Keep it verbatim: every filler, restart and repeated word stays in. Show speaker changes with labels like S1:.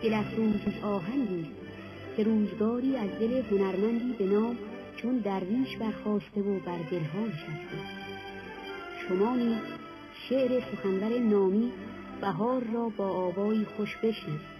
S1: دلفروز آهنگی که روزگاری از دل هنرمندی به نام چون درویش برخاسته و بر دلها نشسته. شما نیز شعر سخنور نامی بهار را با آوایی خوش بشنوید.